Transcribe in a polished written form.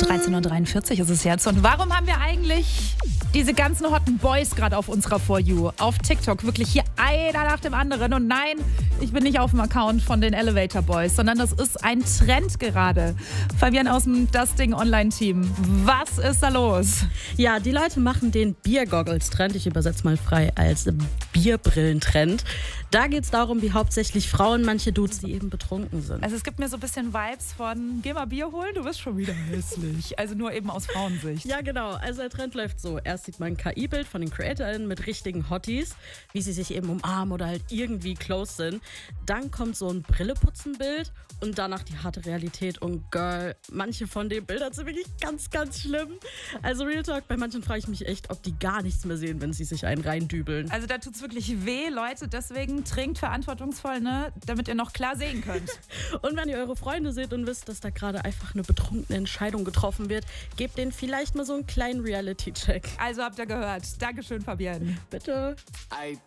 13:43 Uhr ist es jetzt. Und warum haben wir eigentlich diese ganzen hotten Boys gerade auf unserer For You? Auf TikTok wirklich hier einer nach dem anderen. Und nein, ich bin nicht auf dem Account von den Elevator Boys, sondern das ist ein Trend gerade. Fabian aus dem Das Ding Online-Team. Was ist da los? Ja, die Leute machen den Biergoggles-Trend, ich übersetze mal frei als Bierbrillentrend. Da geht es darum, wie hauptsächlich Frauen, manche Dudes, die eben betrunken sind. Also es gibt mir so ein bisschen Vibes von, geh mal Bier holen, du bist schon wieder hässlich. Also nur eben aus Frauensicht. Ja, genau. Also der Trend läuft so. Erst sieht man ein KI-Bild von den CreatorInnen mit richtigen Hotties, wie sie sich eben umarmen oder halt irgendwie close sind. Dann kommt so ein Brilleputzen-Bild und danach die harte Realität. Und Girl, manche von den Bildern sind wirklich ganz, ganz schlimm. Also Real Talk, bei manchen frage ich mich echt, ob die gar nichts mehr sehen, wenn sie sich einen reindübeln. Also da tut's wirklich weh, Leute. Deswegen trinkt verantwortungsvoll, ne? Damit ihr noch klar sehen könnt. Und wenn ihr eure Freunde seht und wisst, dass da gerade einfach eine betrunkene Entscheidung getroffen wird, gebt denen vielleicht mal so einen kleinen Reality-Check. Also habt ihr gehört. Dankeschön, Fabian. Bitte.